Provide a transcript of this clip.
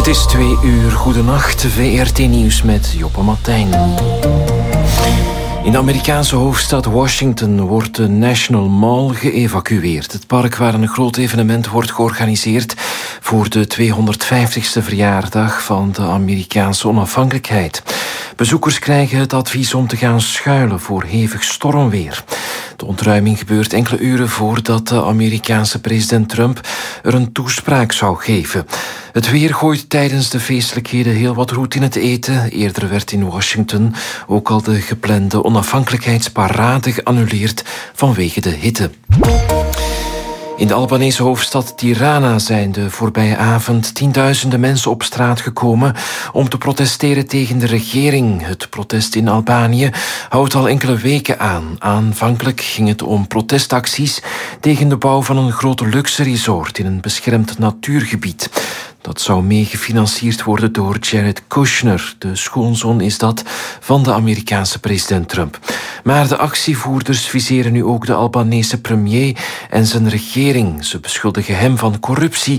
is 2:00. Goedenacht, VRT Nieuws met Joppe Martijn. In de Amerikaanse hoofdstad Washington wordt de National Mall geëvacueerd. Het park waar een groot evenement wordt georganiseerd voor de 250ste verjaardag van de Amerikaanse onafhankelijkheid. Bezoekers krijgen het advies om te gaan schuilen voor hevig stormweer. De ontruiming gebeurt enkele uren voordat de Amerikaanse president Trump er een toespraak zou geven. Het weer gooit tijdens de feestelijkheden heel wat roet in het eten. Eerder werd in Washington ook al de geplande onafhankelijkheidsparade geannuleerd vanwege de hitte. In de Albanese hoofdstad Tirana zijn de voorbije avond tienduizenden mensen op straat gekomen om te protesteren tegen de regering. Het protest in Albanië houdt al enkele weken aan. Aanvankelijk ging het om protestacties tegen de bouw van een grote luxe resort in een beschermd natuurgebied. Dat zou meegefinancierd worden door Jared Kushner. De schoonzoon is dat van de Amerikaanse president Trump. Maar de actievoerders viseren nu ook de Albanese premier en zijn regering. Ze beschuldigen hem van corruptie